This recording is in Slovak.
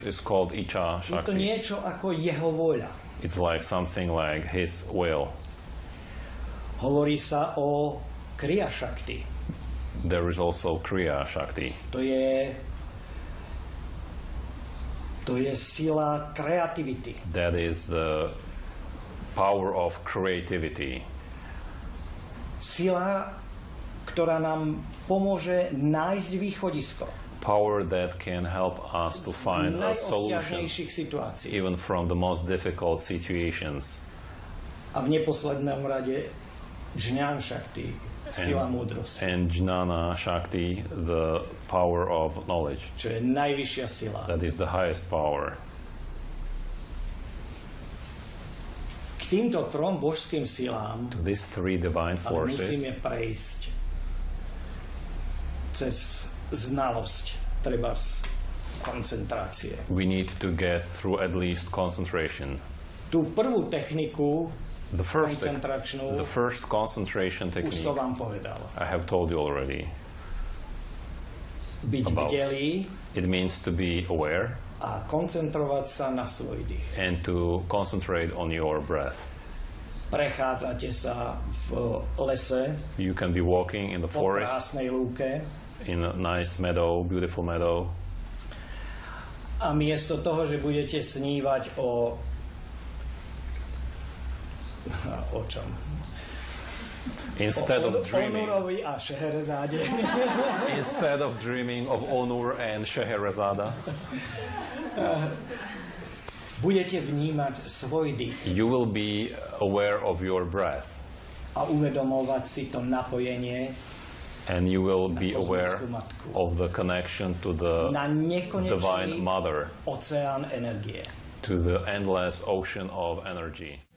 It's called Icha Je to Shakti. niečo ako jeho vôľa. It's like something like his will. Hovorí sa o Kriya Shakti. There is also Kriya Shakti. To je sila kreativity. That is the power of creativity. Sila, ktorá nám pomôže nájsť východisko Power that can help us to find a solution najobťažnejších situácií. even from the most difficult situations. A v neposlednom rade Jnana Shakti, sila múdrosti, And Jnana Shakti, the power of knowledge. čo je najvyššia sila. That is the highest power. K týmto trom božským silám To these three divine ale forces, musíme prejsť cez znalosť, trebárs koncentrácie. we need to get through at least concentration. Tú prvú techniku The first koncentračnú concentration už som technique vám povedal. I have told you already. Byť About. bdelý It means to be aware a koncentrovať sa na svoj dých. and to concentrate on your breath. Prechádzate sa v lese You can be walking in the po forest, krásnej lúke in a nice meadow, beautiful meadow, a miesto toho, že budete snívať o čom? instead of Onurovi a Šeherezáde. instead of dreaming of Onur and Scheherazade, Budete vnímať svoj dých you will be aware of your breath, a uvedomovať si to napojenie and you will be kozmickú aware matku, of the connection to the na Divine nekonečný Mother, oceán energie. to the endless ocean of energy.